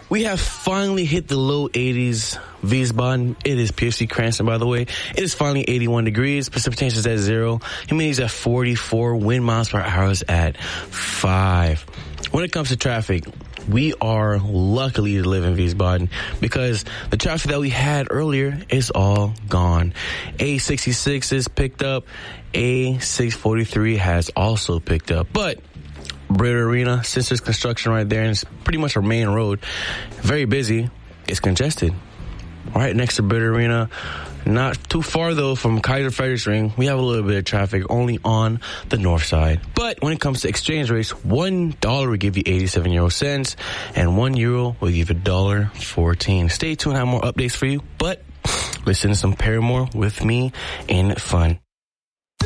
We have finally hit the low 80s Wiesbaden. It is PFC Cranston, by the way. It is finally 81 degrees. Precipitation is at 0. Humidity is at 44. Wind miles per hour is at 5. When it comes to traffic, we are lucky to live in Wiesbaden because the traffic that we had earlier is all gone. A66 is picked up. A643 has also picked up. But Brit Arena, since there's construction right there and it's pretty much our main road, very busy, it's congested. Right next to Brit Arena, not too far though from Kaiser Friedrichsring, we have a little bit of traffic only on the north side. But when it comes to exchange rates, $1 will give you 87 euro cents and €1 will give you $1.14. Stay tuned, I have more updates for you, but listen to some Paramore with me in fun.